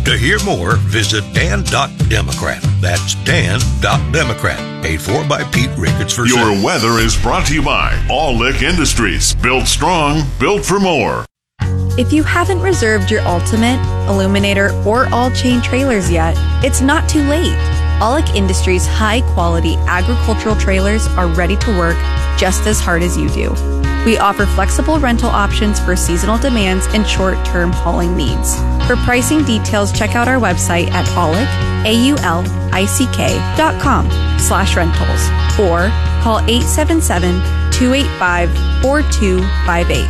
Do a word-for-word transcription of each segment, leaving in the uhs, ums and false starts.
To hear more, visit dan dot democrat. That's dan dot democrat. Paid for by Pete Ricketts for Your sale. weather is brought to you by All-Lick Industries. Built strong, built for more. If you haven't reserved your Ultimate, Illuminator, or all-chain trailers yet, it's not too late. All-Lick Industries' high-quality agricultural trailers are ready to work just as hard as you do. We offer flexible rental options for seasonal demands and short-term hauling needs. For pricing details, check out our website at aulick, A U L I C K dot com slash rentals or call eight seven seven, two eight five, four two five eight.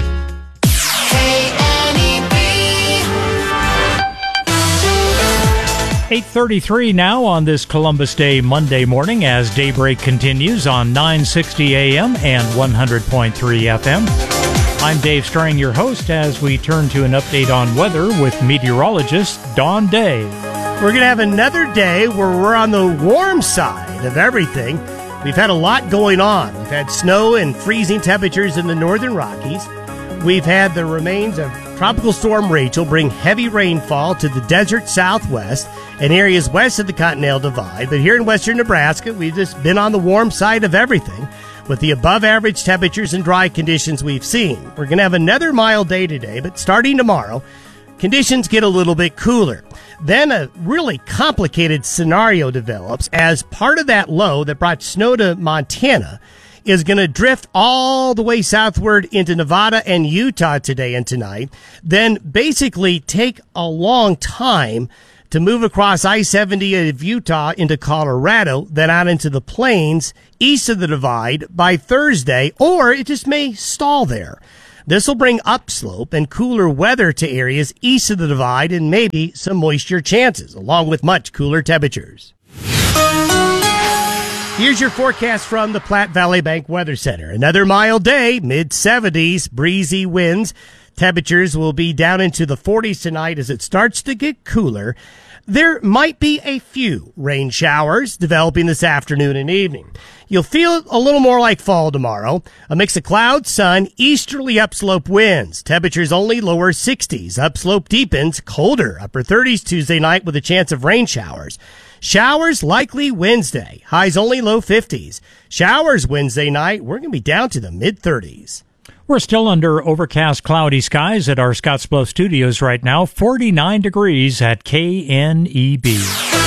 eight thirty-three now on this Columbus Day Monday morning as Daybreak continues on nine sixty A M and one hundred point three F M. I'm Dave Strang, your host, as we turn to an update on weather with meteorologist Don Day. We're going to have another day where we're on the warm side of everything. We've had a lot going on. We've had snow and freezing temperatures in the northern Rockies. We've had the remains of Tropical Storm Rachel bring heavy rainfall to the desert southwest and areas west of the Continental Divide. But here in western Nebraska, we've just been on the warm side of everything with the above-average temperatures and dry conditions we've seen. We're going to have another mild day today, but starting tomorrow, conditions get a little bit cooler. Then a really complicated scenario develops as part of that low that brought snow to Montana is going to drift all the way southward into Nevada and Utah today and tonight, then basically take a long time to move across I seventy of Utah into Colorado, then out into the plains east of the divide by Thursday, or it just may stall there. This will bring upslope and cooler weather to areas east of the divide and maybe some moisture chances, along with much cooler temperatures. Here's your forecast from the Platte Valley Bank Weather Center. Another mild day, mid seventies, breezy winds. Temperatures will be down into the forties tonight as it starts to get cooler. There might be a few rain showers developing this afternoon and evening. You'll feel a little more like fall tomorrow. A mix of clouds, sun, easterly upslope winds. Temperatures only lower sixties. Upslope deepens, colder, upper thirties Tuesday night with a chance of rain showers. Showers likely Wednesday. Highs only low fifties. Showers Wednesday night. We're going to be down to the mid-thirties. We're still under overcast, cloudy skies at our Scottsbluff studios right now. forty-nine degrees at K N E B.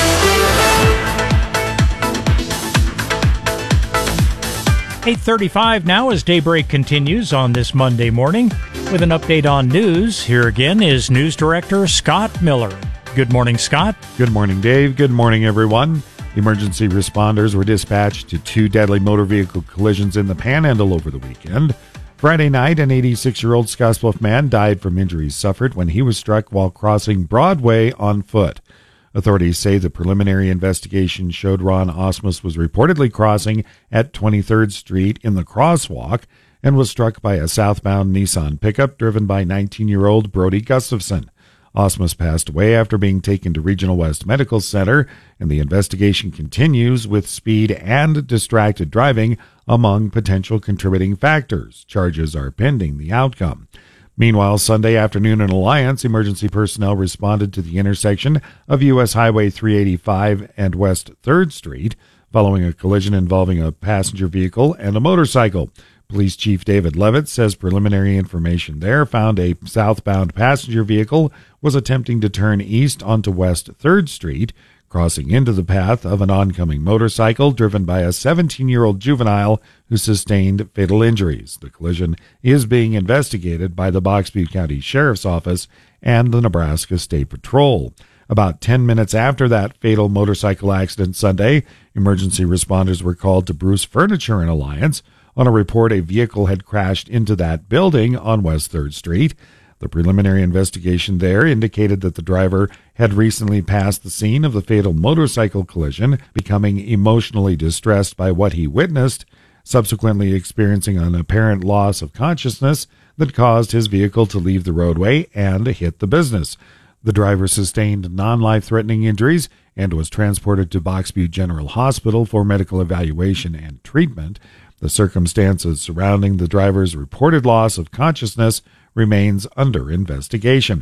eight thirty-five now as Daybreak continues on this Monday morning. With an update on news, here again is News Director Scott Miller. Good morning, Scott. Good morning, Dave. Good morning, everyone. Emergency responders were dispatched to two deadly motor vehicle collisions in the Panhandle over the weekend. Friday night, an eighty-six-year-old Scottsbluff man died from injuries suffered when he was struck while crossing Broadway on foot. Authorities say the preliminary investigation showed Ron Osmus was reportedly crossing at twenty-third Street in the crosswalk and was struck by a southbound Nissan pickup driven by nineteen-year-old Brody Gustafson. Osmus passed away after being taken to Regional West Medical Center, and the investigation continues with speed and distracted driving among potential contributing factors. Charges are pending the outcome. Meanwhile, Sunday afternoon in Alliance, emergency personnel responded to the intersection of U S Highway three eighty-five and West third Street following a collision involving a passenger vehicle and a motorcycle. Police Chief David Levitt says preliminary information there found a southbound passenger vehicle was attempting to turn east onto West third Street, crossing into the path of an oncoming motorcycle driven by a seventeen-year-old juvenile who sustained fatal injuries. The collision is being investigated by the Box Butte County Sheriff's Office and the Nebraska State Patrol. About ten minutes after that fatal motorcycle accident Sunday, emergency responders were called to Bruce Furniture in Alliance. On a report, a vehicle had crashed into that building on West third Street. The preliminary investigation there indicated that the driver had recently passed the scene of the fatal motorcycle collision, becoming emotionally distressed by what he witnessed, subsequently experiencing an apparent loss of consciousness that caused his vehicle to leave the roadway and hit the business. The driver sustained non-life-threatening injuries and was transported to Box Butte General Hospital for medical evaluation and treatment. The circumstances surrounding the driver's reported loss of consciousness remains under investigation.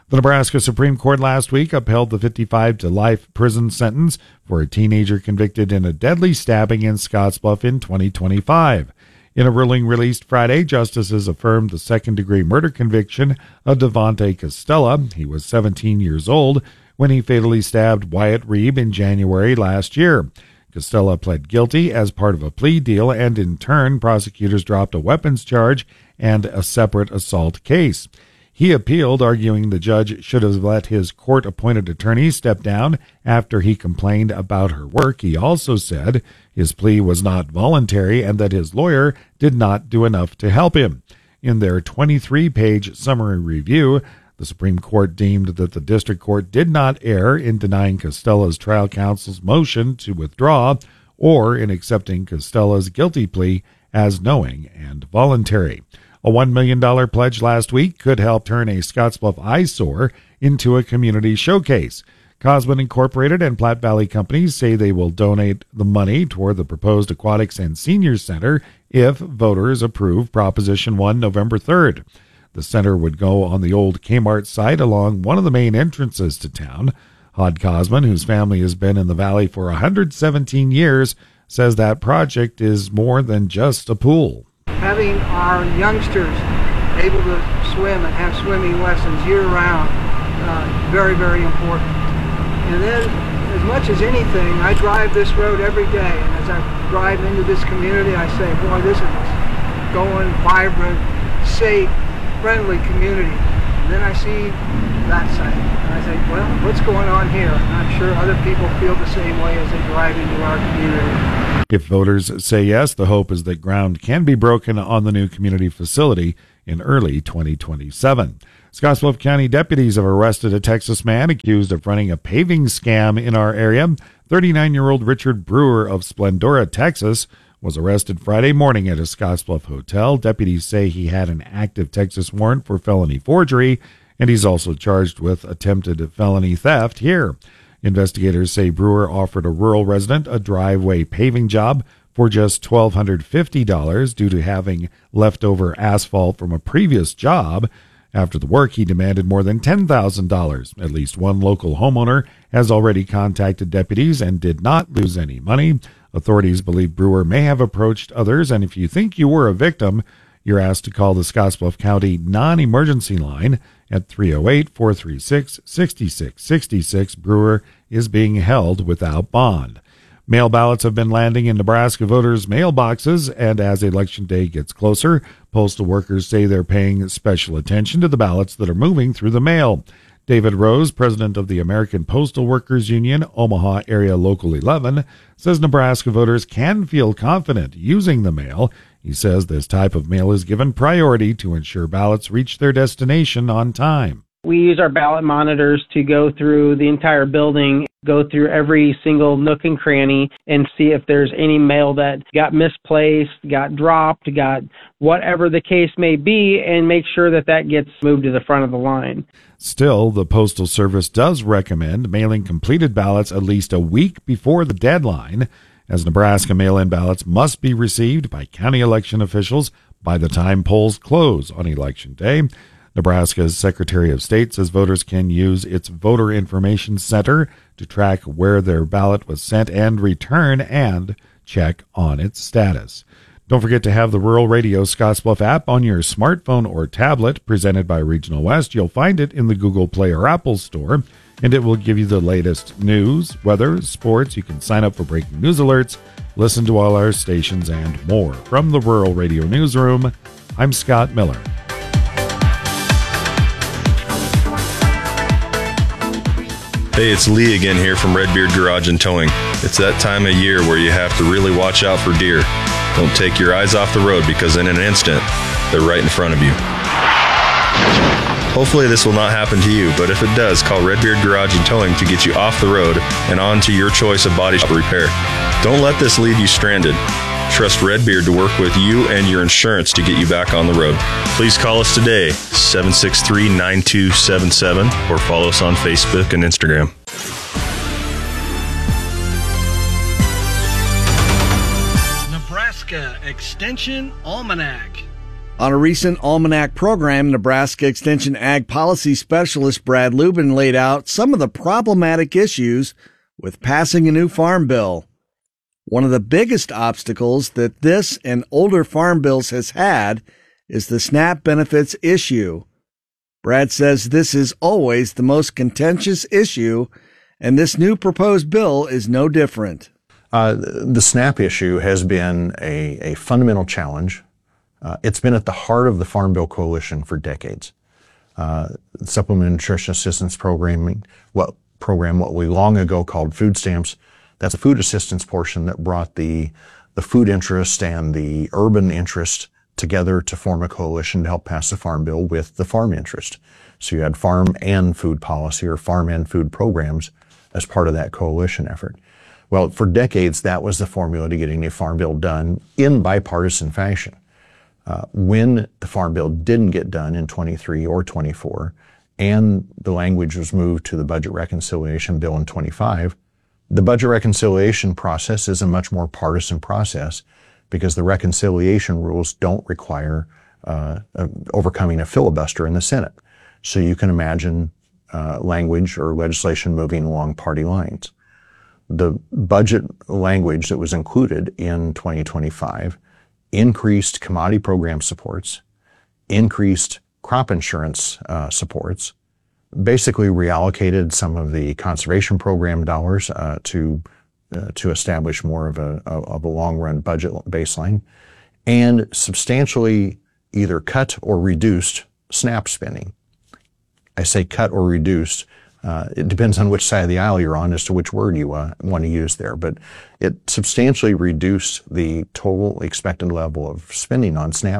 The Nebraska Supreme Court last week upheld the fifty-five to life prison sentence for a teenager convicted in a deadly stabbing in Scottsbluff in twenty twenty-five. In a ruling released Friday, justices affirmed the second-degree murder conviction of Devontae Costella. He was seventeen years old when he fatally stabbed Wyatt Reeb in January last year. Costella pled guilty as part of a plea deal, and in turn, prosecutors dropped a weapons charge and a separate assault case. He appealed, arguing the judge should have let his court-appointed attorney step down after he complained about her work. He also said his plea was not voluntary and that his lawyer did not do enough to help him. In their twenty-three page summary review, the Supreme Court deemed that the district court did not err in denying Costella's trial counsel's motion to withdraw or in accepting Costella's guilty plea as knowing and voluntary. A one million dollars pledge last week could help turn a Scottsbluff eyesore into a community showcase. Cosman Incorporated and Platte Valley Companies say they will donate the money toward the proposed Aquatics and Senior Center if voters approve Proposition one November third. The center would go on the old Kmart site along one of the main entrances to town. Hod Cosman, whose family has been in the valley for one hundred seventeen years, says that project is more than just a pool. Having our youngsters able to swim and have swimming lessons year-round, uh, very, very important. And then, as much as anything, I drive this road every day, and as I drive into this community, I say, boy, this is a going, vibrant, safe, friendly community. And then I see that side, and I say, well, what's going on here? And I'm sure other people feel the same way as they drive into our community. If voters say yes, the hope is that ground can be broken on the new community facility in early twenty twenty-seven. Scottsbluff County deputies have arrested a Texas man accused of running a paving scam in our area. thirty-nine-year-old Richard Brewer of Splendora, Texas, was arrested Friday morning at a Scottsbluff hotel. Deputies say he had an active Texas warrant for felony forgery, and he's also charged with attempted felony theft here. Investigators say Brewer offered a rural resident a driveway paving job for just one thousand two hundred fifty dollars due to having leftover asphalt from a previous job. After the work, he demanded more than ten thousand dollars. At least one local homeowner has already contacted deputies and did not lose any money. Authorities believe Brewer may have approached others, and if you think you were a victim, you're asked to call the Scottsbluff County non-emergency line at three oh eight, four three six, six six six six. Brewer is being held without bond. Mail ballots have been landing in Nebraska voters' mailboxes, and as Election Day gets closer, postal workers say they're paying special attention to the ballots that are moving through the mail. David Rose, president of the American Postal Workers Union, Omaha Area Local eleven, says Nebraska voters can feel confident using the mail. He says this type of mail is given priority to ensure ballots reach their destination on time. We use our ballot monitors to go through the entire building, go through every single nook and cranny, and see if there's any mail that got misplaced, got dropped, got whatever the case may be, and make sure that that gets moved to the front of the line. Still, the Postal Service does recommend mailing completed ballots at least a week before the deadline, as Nebraska mail-in ballots must be received by county election officials by the time polls close on Election Day. Nebraska's Secretary of State says voters can use its Voter Information Center to track where their ballot was sent and returned and check on its status. Don't forget to have the Rural Radio Scottsbluff app on your smartphone or tablet, presented by Regional West. You'll find it in the Google Play or Apple Store, and it will give you the latest news, weather, sports. You can sign up for breaking news alerts, listen to all our stations, and more. From the Rural Radio Newsroom, I'm Scott Miller. Hey, it's Lee again here from Redbeard Garage and Towing. It's that time of year where you have to really watch out for deer. Don't take your eyes off the road because in an instant, they're right in front of you. Hopefully this will not happen to you, but if it does, call Redbeard Garage and Towing to get you off the road and on to your choice of body shop repair. Don't let this leave you stranded. Trust Redbeard to work with you and your insurance to get you back on the road. Please call us today, seven six three, nine two seven seven, or follow us on Facebook and Instagram. Nebraska Extension Almanac. On a recent Almanac program, Nebraska Extension Ag Policy Specialist Brad Lubin laid out some of the problematic issues with passing a new farm bill. One of the biggest obstacles that this and older farm bills has had is the SNAP benefits issue. Brad says this is always the most contentious issue, and this new proposed bill is no different. Uh, the SNAP issue has been a, a fundamental challenge. Uh, it's been at the heart of the Farm Bill Coalition for decades. Uh, Supplemental Nutrition Assistance Program, what program what we long ago called food stamps, that's a food assistance portion that brought the the food interest and the urban interest together to form a coalition to help pass the Farm Bill with the farm interest. So you had farm and food policy or farm and food programs as part of that coalition effort. Well, for decades, that was the formula to getting a Farm Bill done in bipartisan fashion. Uh, when the Farm Bill didn't get done in twenty-three or twenty-four, and the language was moved to the Budget Reconciliation Bill in twenty-five, the Budget Reconciliation process is a much more partisan process because the reconciliation rules don't require uh, uh, overcoming a filibuster in the Senate. So you can imagine uh, language or legislation moving along party lines. The budget language that was included in twenty twenty-five increased commodity program supports, increased crop insurance uh, supports, basically reallocated some of the conservation program dollars uh, to uh, to establish more of a of a long-run budget baseline, and substantially either cut or reduced SNAP spending. I say cut or reduced. Uh, it depends on which side of the aisle you're on as to which word you uh, want to use there, but it substantially reduced the total expected level of spending on SNAP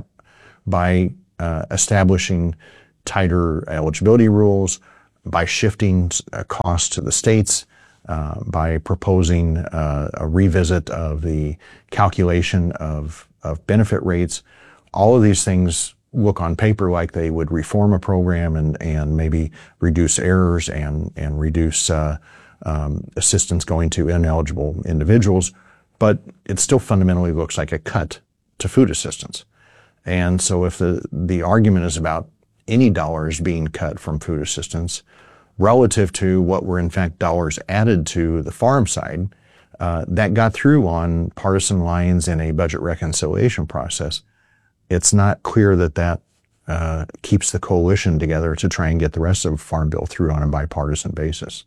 by uh, establishing tighter eligibility rules, by shifting uh, costs to the states, uh, by proposing uh, a revisit of the calculation of, of benefit rates. All of these things look on paper like they would reform a program and, and maybe reduce errors and, and reduce uh, um, assistance going to ineligible individuals, but it still fundamentally looks like a cut to food assistance. And so if the, the argument is about any dollars being cut from food assistance relative to what were in fact dollars added to the farm side, uh, that got through on partisan lines in a budget reconciliation process. It's not clear that that uh, keeps the coalition together to try and get the rest of the Farm Bill through on a bipartisan basis.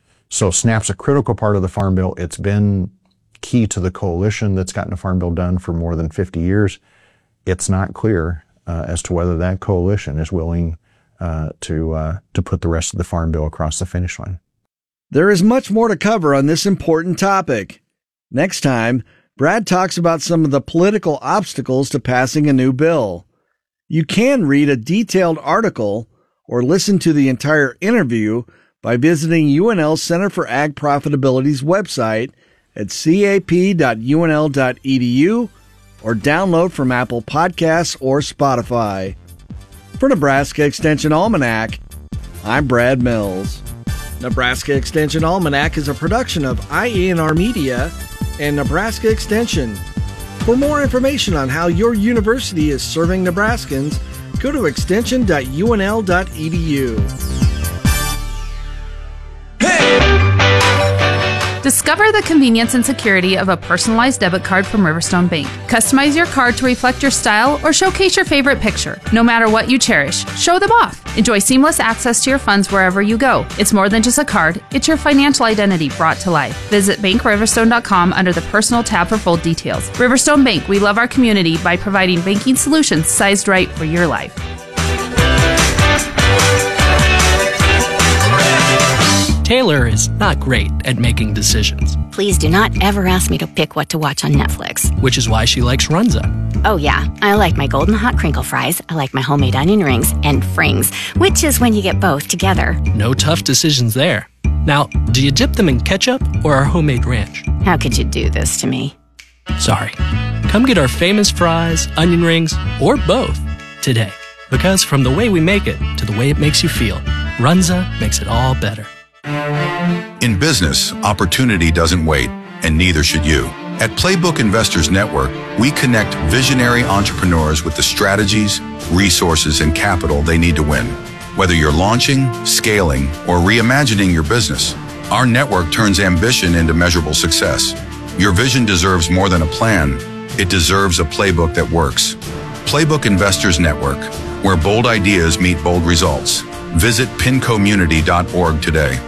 So SNAP's a critical part of the Farm Bill. It's been key to the coalition that's gotten a Farm Bill done for more than fifty years. It's not clear uh, as to whether that coalition is willing uh, to uh, to put the rest of the Farm Bill across the finish line. There is much more to cover on this important topic. Next time, Brad talks about some of the political obstacles to passing a new bill. You can read a detailed article or listen to the entire interview by visiting U N L Center for Ag Profitability's website at c a p dot u n l dot e d u or download from Apple Podcasts or Spotify. For Nebraska Extension Almanac, I'm Brad Mills. Nebraska Extension Almanac is a production of I E N R Media and Nebraska Extension. For more information on how your university is serving Nebraskans, go to extension dot u n l dot e d u. Discover the convenience and security of a personalized debit card from Riverstone Bank. Customize your card to reflect your style or showcase your favorite picture. No matter what you cherish, show them off. Enjoy seamless access to your funds wherever you go. It's more than just a card, it's your financial identity brought to life. Visit bank riverstone dot com under the Personal tab for full details. Riverstone Bank, we love our community by providing banking solutions sized right for your life. Taylor is not great at making decisions. Please do not ever ask me to pick what to watch on Netflix. Which is why she likes Runza. Oh yeah, I like my golden hot crinkle fries, I like my homemade onion rings, and frings, which is when you get both together. No tough decisions there. Now, do you dip them in ketchup or our homemade ranch? How could you do this to me? Sorry. Come get our famous fries, onion rings, or both today. Because from the way we make it to the way it makes you feel, Runza makes it all better. In business, opportunity doesn't wait, and neither should you. At Playbook Investors Network, we connect visionary entrepreneurs with the strategies, resources, and capital they need to win. Whether you're launching, scaling, or reimagining your business, our network turns ambition into measurable success. Your vision deserves more than a plan. It deserves a playbook that works. Playbook Investors Network, where bold ideas meet bold results. Visit pin community dot org today.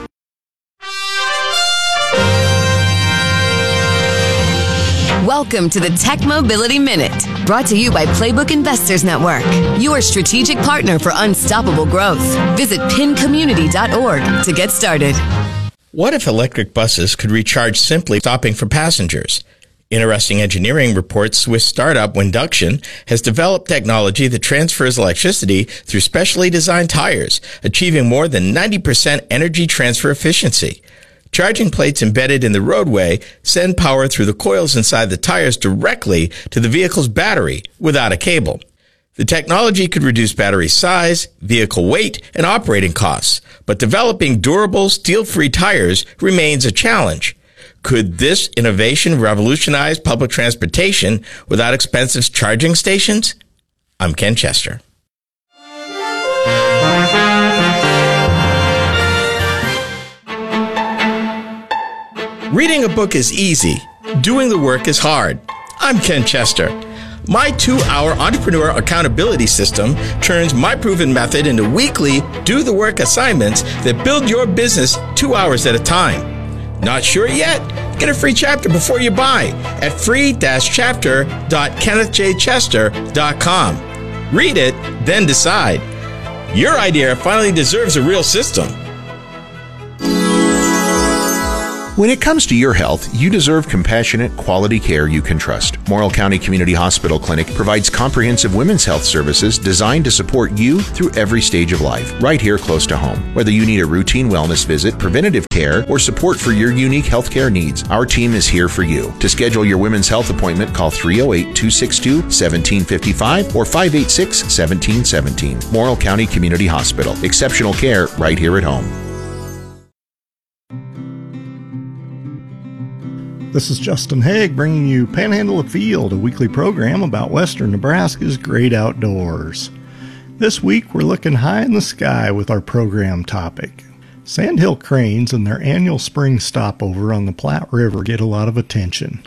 Welcome to the Tech Mobility Minute, brought to you by Playbook Investors Network, your strategic partner for unstoppable growth. Visit pin community dot org to get started. What if electric buses could recharge simply stopping for passengers? Interesting Engineering reports Swiss startup Winduction has developed technology that transfers electricity through specially designed tires, achieving more than ninety percent energy transfer efficiency. Charging plates embedded in the roadway send power through the coils inside the tires directly to the vehicle's battery without a cable. The technology could reduce battery size, vehicle weight, and operating costs, but developing durable, steel-free tires remains a challenge. Could this innovation revolutionize public transportation without expensive charging stations? I'm Ken Chester. Reading a book is easy. Doing the work is hard. I'm Ken Chester. My two-hour entrepreneur accountability system turns my proven method into weekly do-the-work assignments that build your business two hours at a time. Not sure yet? Get a free chapter before you buy at free dash chapter dot kenneth j chester dot com. Read it, then decide. Your idea finally deserves a real system. When it comes to your health, you deserve compassionate, quality care you can trust. Morrill County Community Hospital Clinic provides comprehensive women's health services designed to support you through every stage of life, right here close to home. Whether you need a routine wellness visit, preventative care, or support for your unique healthcare needs, our team is here for you. To schedule your women's health appointment, call three oh eight, two six two, one seven five five or five eight six, one seven one seven. Morrill County Community Hospital. Exceptional care right here at home. This is Justin Haig bringing you Panhandle Afield, a weekly program about western Nebraska's great outdoors. This week we're looking high in the sky with our program topic. Sandhill cranes and their annual spring stopover on the Platte River get a lot of attention.